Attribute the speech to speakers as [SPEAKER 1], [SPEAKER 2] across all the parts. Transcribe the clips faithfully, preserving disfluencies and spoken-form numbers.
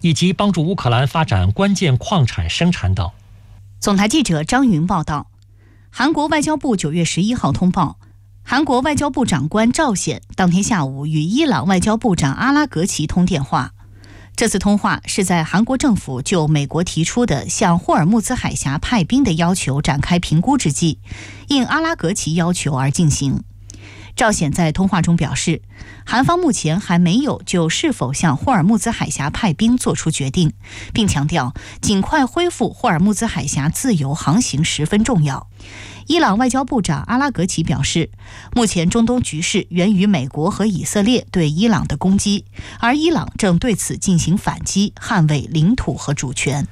[SPEAKER 1] 以及帮助乌克兰发展关键矿产生产等。
[SPEAKER 2] 总台记者张云报道，韩国外交部九月十一号通报，韩国外交部长官赵显当天下午与伊朗外交部长阿拉格齐通电话。这次通话是在韩国政府就美国提出的向霍尔木兹海峡派兵的要求展开评估之际，应阿拉格齐要求而进行。赵显在通话中表示，韩方目前还没有就是否向霍尔木兹海峡派兵做出决定，并强调尽快恢复霍尔木兹海峡自由航行十分重要。伊朗外交部长阿拉格齐表示，目前中东局势源于美国和以色列对伊朗的攻击，而伊朗正对此进行反击，捍卫领土和主权。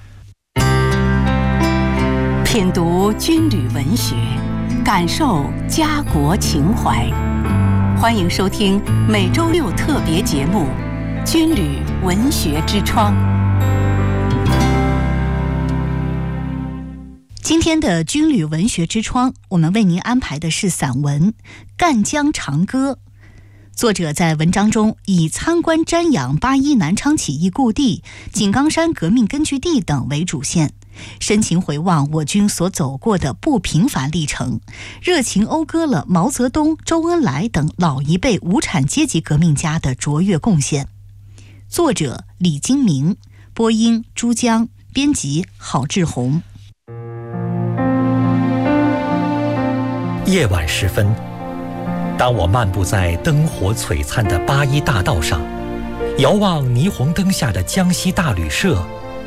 [SPEAKER 3] 品读军旅文学，感受家国情怀。欢迎收听每周六特别节目《军旅文学之窗》。
[SPEAKER 2] 今天的军旅文学之窗，我们为您安排的是散文《赣江长歌》。作者在文章中以参观瞻仰八一南昌起义故地、井冈山革命根据地等为主线，深情回望我军所走过的不平凡历程，热情讴歌了毛泽东、周恩来等老一辈无产阶级革命家的卓越贡献。作者李金明，播音朱江，编辑郝志红。
[SPEAKER 1] 夜晚时分，当我漫步在灯火璀璨的八一大道上，遥望霓虹灯下的江西大旅社